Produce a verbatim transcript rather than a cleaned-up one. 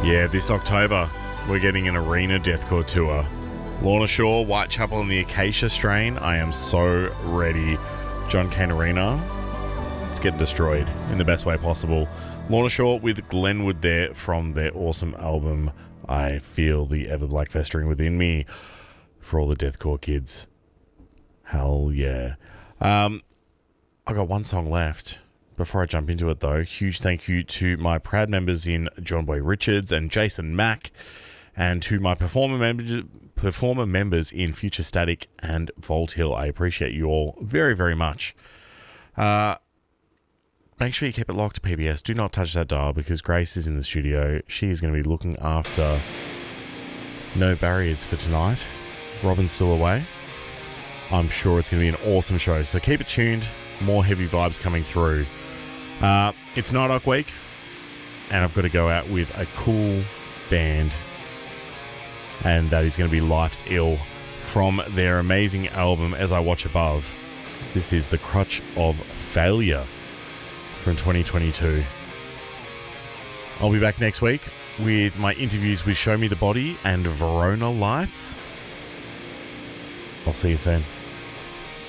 Yeah, this October, we're getting an arena deathcore tour. Lorna Shore, Whitechapel and the Acacia Strain. I am so ready. John Cain Arena. It's getting destroyed in the best way possible. Lorna Shore with Glenwood there from their awesome album, I Feel the Ever Black Festering Within Me, for all the deathcore kids. Hell yeah. Um, I got one song left. Before I jump into it though, huge thank you to my proud members in John Boy Richards and Jason Mack, and to my performer members, performer members in Future Static and Volt Hill. I appreciate you all very, very much. Uh, make sure you keep it locked to P B S. Do not touch that dial because Grace is in the studio. She is going to be looking after No Barriers for tonight. Robin's still away. I'm sure it's going to be an awesome show, so keep it tuned. More heavy vibes coming through. Uh, it's Night Hawk Week, and I've got to go out with a cool band, and that is going to be Life's Ill from their amazing album As I Watch Above. This is The Crutch of Failure from twenty twenty-two. I'll be back next week with my interviews with Show Me the Body and Verona Lights. I'll see you soon.